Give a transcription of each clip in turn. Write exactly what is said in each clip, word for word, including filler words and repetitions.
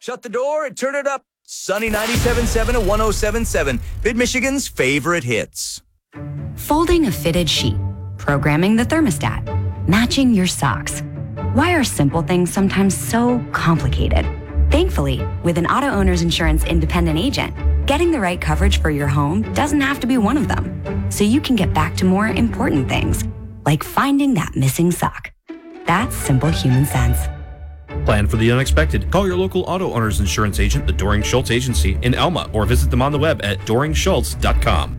Shut the door and turn it up. Sunny ninety-seven point seven to one oh seven point seven, Mid-Michigan's favorite hits. Folding a fitted sheet, programming the thermostat, matching your socks. Why are simple things sometimes so complicated? Thankfully, with an auto owner's insurance independent agent, getting the right coverage for your home doesn't have to be one of them. So you can get back to more important things, like finding that missing sock. That's simple human sense. Plan for the unexpected. Call your local auto owner's insurance agent, the Doring Schultz Agency in Elma, or visit them on the web at doring schultz dot com.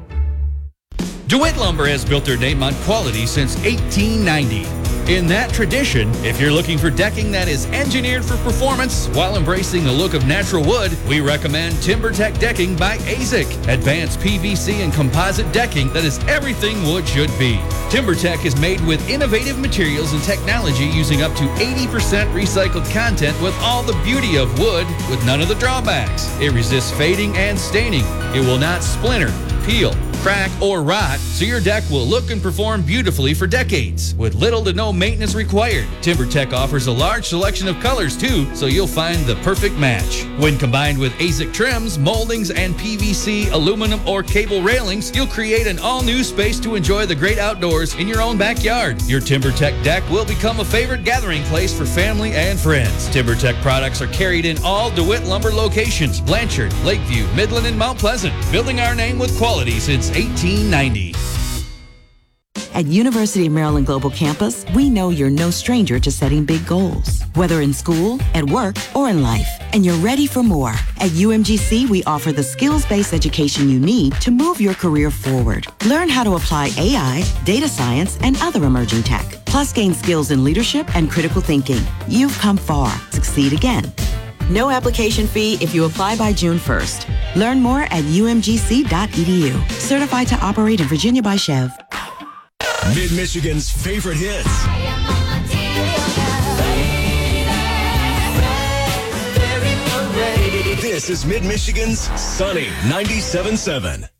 DeWitt Lumber has built their name on quality since eighteen ninety. In that tradition, if you're looking for decking that is engineered for performance while embracing the look of natural wood, we recommend TimberTech Decking by A Z I C. Advanced P V C and composite decking that is everything wood should be. TimberTech is made with innovative materials and technology using up to eighty percent recycled content with all the beauty of wood with none of the drawbacks. It resists fading and staining. It will not splinter, peel, crack, or rot, so your deck will look and perform beautifully for decades with little to no maintenance required. TimberTech offers a large selection of colors too, so you'll find the perfect match. When combined with A Z I C trims, moldings, and P V C, aluminum, or cable railings, you'll create an all-new space to enjoy the great outdoors in your own backyard. Your TimberTech deck will become a favorite gathering place for family and friends. TimberTech products are carried in all DeWitt Lumber locations: Blanchard, Lakeview, Midland, and Mount Pleasant, building our name with quality since eighteen ninety. At University of Maryland Global Campus, we know you're no stranger to setting big goals, whether in school, at work, or in life, and you're ready for more. At U M G C, we offer the skills-based education you need to move your career forward. Learn how to apply A I, data science, and other emerging tech, plus gain skills in leadership and critical thinking. You've come far. Succeed again. No application fee if you apply by June first. Learn more at U M G C dot E D U. Certified to operate in Virginia by Chev. Mid-Michigan's favorite hits. This is Mid-Michigan's Sunny ninety-seven point seven.